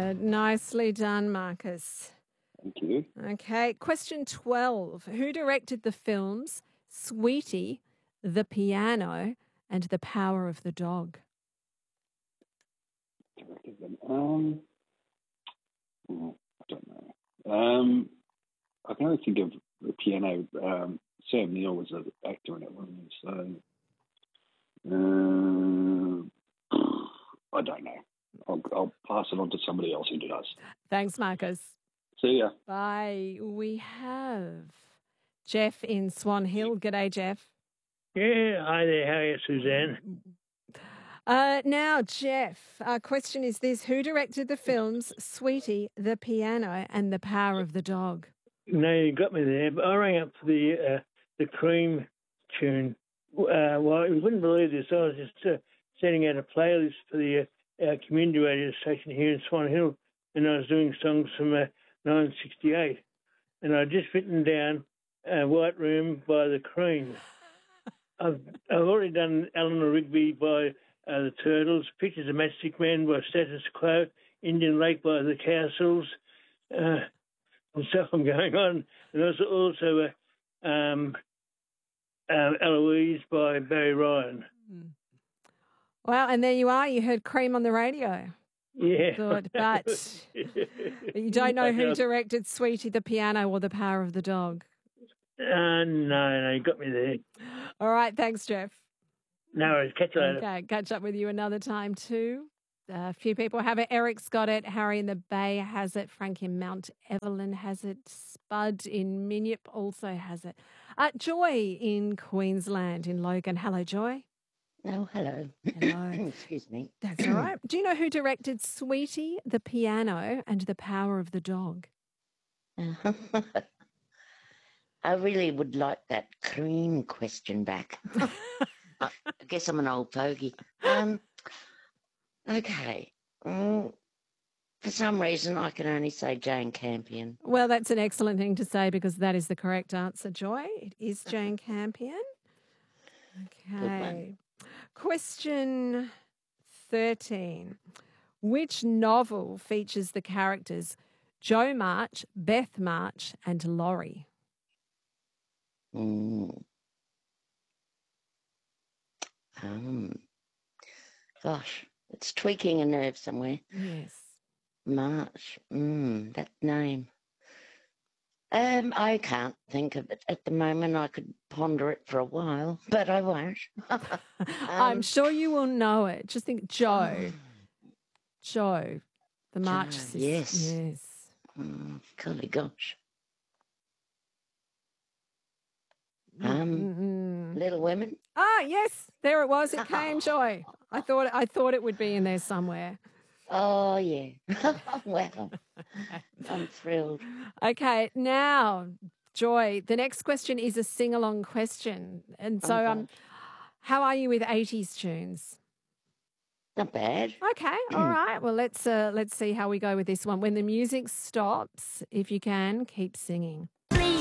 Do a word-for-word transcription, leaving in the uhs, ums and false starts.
good. Nicely done, Marcus. Thank you. Okay, question twelve. Who directed the films Sweetie, The Piano, and The Power of the Dog? Um, oh, I don't know. Um, I can only think of The Piano. Um, Sam Neill was an actor in it, wasn't he? So, uh, I don't know. I'll, I'll pass it on to somebody else who does. Thanks, Marcus. See ya. Bye. We have Jeff in Swan Hill. G'day, Jeff. Yeah, hi there. How are you, Suzanne? Uh, now, Jeff, our question is this. Who directed the films Sweetie, The Piano, and The Power of the Dog? No, you got me there. But I rang up for the uh, the Cream tune. Uh, well, you wouldn't believe this. I was just uh, setting out a playlist for the uh, our community radio station here in Swan Hill, and I was doing songs from uh, nineteen sixty-eight. And I'd just written down uh, White Room by the Cream. I've, I've already done Eleanor Rigby by uh, the Turtles, Pictures of Matchstick Man by Status Quo, Indian Lake by the Castles, uh, and so I'm going on. And also, also uh, um, uh, Eloise by Barry Ryan. Well, and there you are. You heard Cream on the radio. Yeah. Good, but you don't know who directed Sweetie, The Piano, or The Power of the Dog? Uh, no, no, you got me there. All right, thanks, Jeff. No worries. Catch you later. Okay, catch up with you another time too. A few people have it. Eric's got it. Harry in the Bay has it. Frank in Mount Evelyn has it. Spud in Minyip also has it. Uh, Joy in Queensland, in Logan. Hello, Joy. Oh, hello. Hello. Excuse me. That's all right. Do you know who directed Sweetie, The Piano, and The Power of the Dog? Uh, I really would like that Cream question back. I guess I'm an old fogey. Um, okay. Mm, for some reason, I can only say Jane Campion. Well, that's an excellent thing to say because that is the correct answer, Joy. It is Jane Campion. Okay. Question thirteen. Which novel features the characters Jo March, Beth March, and Laurie? Mm. Um, gosh, it's tweaking a nerve somewhere. Yes. March. Mm, that name. Um, I can't think of it at the moment. I could ponder it for a while, but I won't. um, I'm sure you will know it. Just think Jo. Jo. The March Jo, sister. yes. Yes. Mm, golly gosh. Um, mm-hmm. Little Women. Ah, yes, there it was. It came, Joy. I thought I thought it would be in there somewhere. Oh yeah. Well, I'm thrilled. Okay, now, Joy, the next question is a sing-along question, and so Oh, um, gosh. how are you with eighties tunes? Not bad. Okay, all right. Well, let's uh, let's see how we go with this one. When the music stops, if you can, keep singing.